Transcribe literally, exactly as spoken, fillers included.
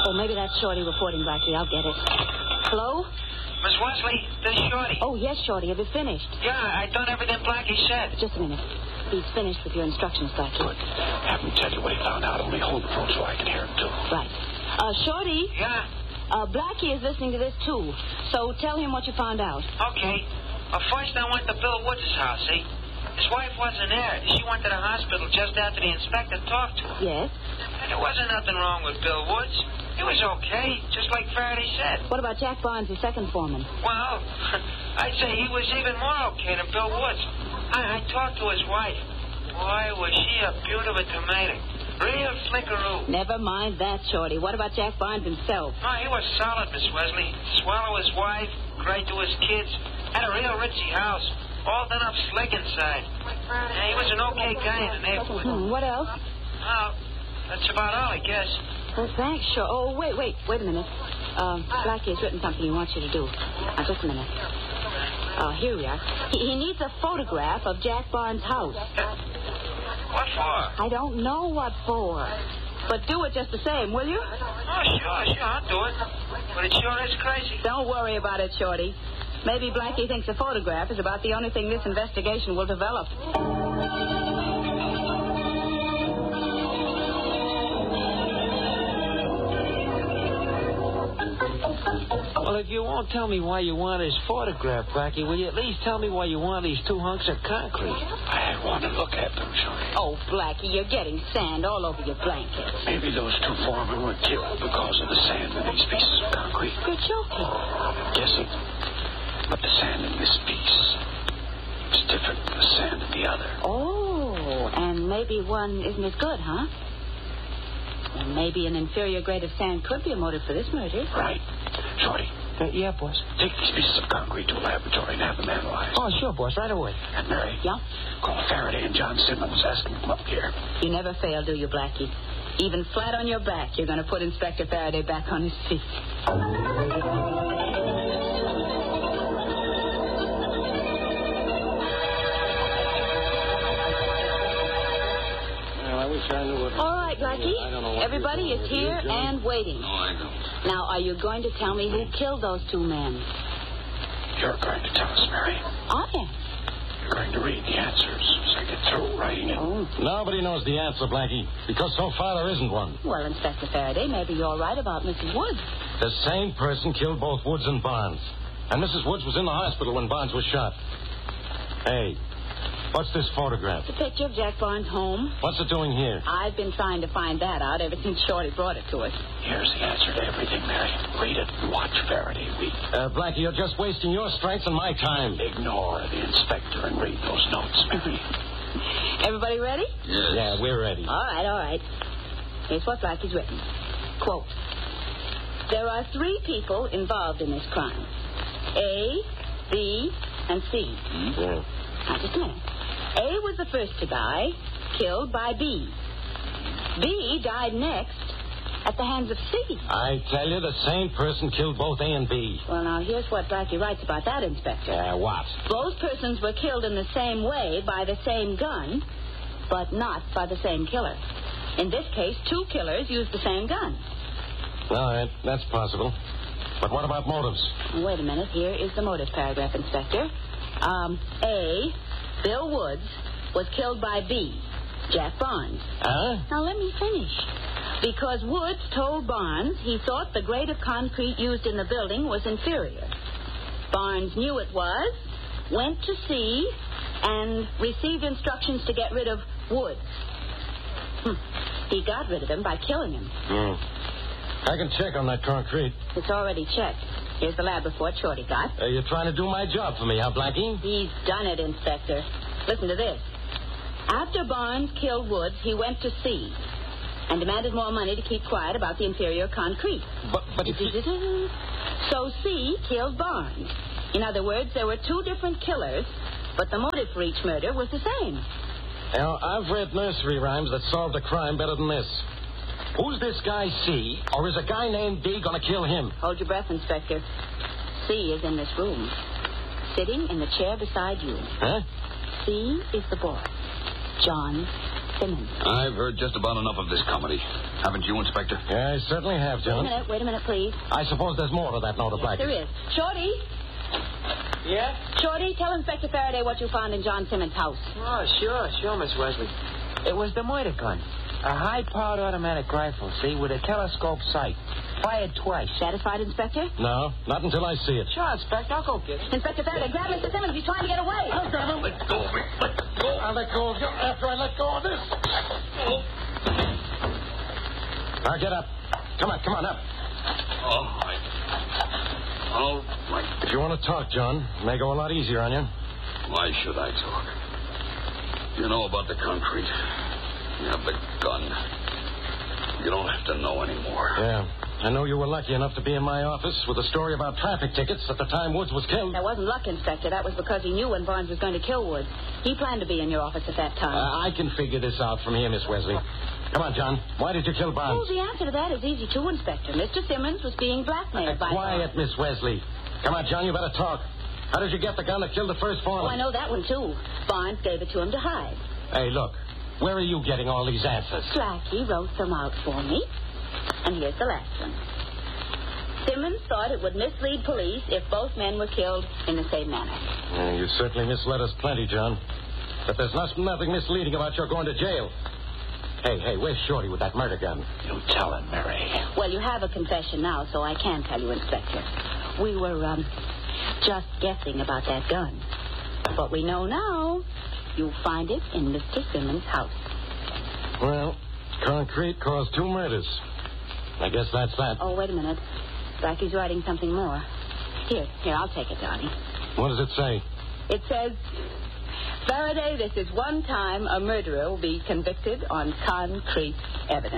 Oh, maybe that's Shorty reporting, Blackie. I'll get it. Hello? Miss Wesley, this is Shorty. Oh, yes, Shorty. Have you finished? Yeah, I done everything Blackie said. Just a minute. He's finished with your instructions, Blackie. Good. Have him tell you what he found out. Only hold the phone so I can hear him, too. Right. Uh, Shorty? Yeah? Uh, Blackie is listening to this, too. So tell him what you found out. Okay. Uh, first, I went to Bill Woods' house, see? His wife wasn't there. She went to the hospital just after the inspector talked to her. Yes? And there wasn't nothing wrong with Bill Woods. He was okay, just like Faraday said. What about Jack Barnes, the second foreman? Well, I'd say he was even more okay than Bill Woods. I, I talked to his wife. Boy, was she a beautiful tomato. Real flickaroo. Never mind that, Shorty. What about Jack Barnes himself? Oh, he was solid, Miss Wesley. Swallow his wife, great to his kids. Had a real ritzy house. All done up slick inside. Yeah, he was an okay guy in the neighborhood. Hmm, what else? Oh, that's about all, I guess. Well, thanks, sure. Oh, wait, wait, wait a minute. Uh, Blackie has written something he wants you to do. Now, just a minute. Uh, here we are. He, he needs a photograph of Jack Barnes' house. What for? I don't know what for. But do it just the same, will you? Oh, sure, sure, I'll do it. But it sure is crazy. Don't worry about it, Shorty. Maybe Blackie thinks a photograph is about the only thing this investigation will develop. Well, if you won't tell me why you want his photograph, Blackie, will you at least tell me why you want these two hunks of concrete? I want to look at them, Shorty. Oh, Blackie, you're getting sand all over your blanket. Maybe those two foremen were killed because of the sand in these pieces of concrete. You're joking. Guessing. But the sand in this piece is different from the sand in the other. Oh, and maybe one isn't as good, huh? Well, maybe an inferior grade of sand could be a motive for this murder. Right. Shorty. Uh, yeah, boss. Take these pieces of concrete to a laboratory and have them analyzed. Oh, sure, boss. Right away. And Mary. Yeah? Call Faraday and John Simmons. Ask them to come up here. You never fail, do you, Blackie? Even flat on your back, you're going to put Inspector Faraday back on his feet. All right, Blackie. Everybody is here and waiting. Oh, I know. Now, are you going to tell me who killed those two men? You're going to tell us, Mary. I am. You're going to read the answers as I get through writing it. Oh. Nobody knows the answer, Blackie, because so far there isn't one. Well, Inspector Faraday, maybe you're right about Missus Woods. The same person killed both Woods and Barnes. And Missus Woods was in the hospital when Barnes was shot. Hey, what's this photograph? It's a picture of Jack Barnes' home. What's it doing here? I've been trying to find that out ever since Shorty brought it to us. Here's the answer to everything, Mary. Read it and watch Faraday read. Uh, Blackie, you're just wasting your strength and my time. Ignore the inspector and read those notes, Mary. Everybody ready? Yes. Yeah, we're ready. All right, all right. Here's what Blackie's written. Quote, there are three people involved in this crime. A, B, and C. Mm-hmm. Yeah. Now, just a minute. A was the first to die, killed by B. B died next at the hands of C. I tell you, the same person killed both A and B. Well, now, here's what Blackie writes about that, Inspector. Uh, what? Both persons were killed in the same way by the same gun, but not by the same killer. In this case, two killers used the same gun. All right, that's possible. But what about motives? Wait a minute. Here is the motive paragraph, Inspector. Um, A, Bill Woods, was killed by B, Jack Barnes. Huh? Now, let me finish. Because Woods told Barnes he thought the grade of concrete used in the building was inferior. Barnes knew it was, went to see, and received instructions to get rid of Woods. Hm. He got rid of him by killing him. Hmm. I can check on that concrete. It's already checked. Here's the lab report Shorty got. Uh, you're trying to do my job for me, huh, Blackie? He's done it, Inspector. Listen to this. After Barnes killed Woods, he went to C and demanded more money to keep quiet about the inferior concrete. But, but if he... So C killed Barnes. In other words, there were two different killers, but the motive for each murder was the same. You know, I've read nursery rhymes that solved a crime better than this. Who's this guy C, or is a guy named D going to kill him? Hold your breath, Inspector. C is in this room, sitting in the chair beside you. Huh? C is the boy. John Simmons. I've heard just about enough of this comedy. Haven't you, Inspector? Yeah, I certainly have, Wait a John. minute, wait a minute, please. I suppose there's more to that note of Blackie. There is. Shorty, Yeah? Shorty, tell Inspector Faraday what you found in John Simmons' house. Oh, sure, sure, Miss Wesley. It was the murder gun. A high-powered automatic rifle, see, with a telescope sight. Fired twice. Satisfied, Inspector? No, not until I see it. Sure, Inspector, I'll go get it. Inspector Faraday, grab Mister Simmons. He's trying to get away. I'll grab him. Let go of me. Let go. I'll let go of you after I let go of this. Now get up. Come on, come on, up. All right. All right. If you want to talk, John, it may go a lot easier on you. Why should I talk? You know about the concrete. You have the gun. You don't have to know anymore. Yeah. I know you were lucky enough to be in my office with a story about traffic tickets at the time Woods was killed. That wasn't luck, Inspector. That was because he knew when Barnes was going to kill Woods. He planned to be in your office at that time. Uh, I can figure this out from here, Miss Wesley. Come on, John. Why did you kill Barnes? Oh, the answer to that is easy, too, Inspector. Mister Simmons was being blackmailed Uh, by... quiet, Miss Wesley. Come on, John, you better talk. How did you get the gun that killed the first foreman? Oh, I know that one, too. Barnes gave it to him to hide. Hey, look. Where are you getting all these answers? Blackie wrote them out for me. And here's the last one. Simmons thought it would mislead police if both men were killed in the same manner. Yeah, you certainly misled us plenty, John. But there's not, nothing misleading about your going to jail. Hey, hey, where's Shorty with that murder gun? You tell him, Mary. Well, you have a confession now, so I can tell you, Inspector. We were, um, just guessing about that gun. What we know now, you'll find it in Mister Simmons' house. Well, concrete caused two murders. I guess that's that. Oh, wait a minute. Blackie's writing something more. Here, here, I'll take it, Johnny. What does it say? It says, Faraday, this is one time a murderer will be convicted on concrete evidence.